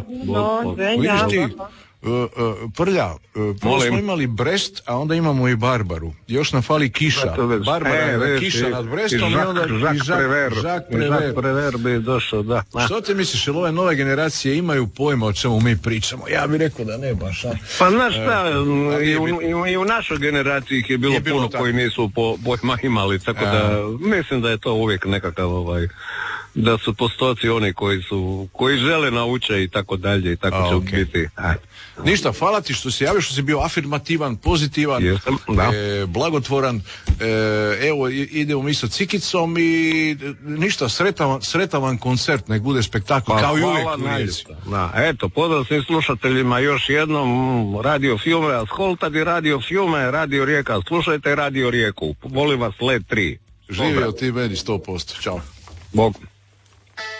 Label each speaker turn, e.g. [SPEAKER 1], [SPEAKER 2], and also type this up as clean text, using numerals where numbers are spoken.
[SPEAKER 1] Vidiš ti, Prlja, prvo smo imali Brest, a onda imamo i Barbaru. Još nam fali Kiša. Barbara je Kiša nad Brestom i onda i Jacques
[SPEAKER 2] Prévert bi došao, da.
[SPEAKER 1] Što ti misliš, jel ove nove generacije imaju pojma o čemu mi pričamo? Ja bih rekao da ne baš.
[SPEAKER 2] Pa znaš šta, i u našoj generaciji ih je bilo puno koji nisu pojma imali, tako da mislim da je to uvijek nekakav da su postoci oni koji žele nauče i tako dalje i tako će biti.
[SPEAKER 1] Ništa, hvala ti što si javio, što si bio afirmativan, pozitivan, blagotvoran. Evo, idemo mi sa Cikicom i ništa, sretan vam koncert, nek bude spektakl, kao i uvijek u Rijeci.
[SPEAKER 2] Eto, pozdrav svim slušateljima još jednom, Radio Fiume, ascoltati Radio Fiume, Radio Rijeka, slušajte Radio Rijeku, volim vas, Let 3.
[SPEAKER 1] Živio ti meni 100%, čao.
[SPEAKER 2] Bog.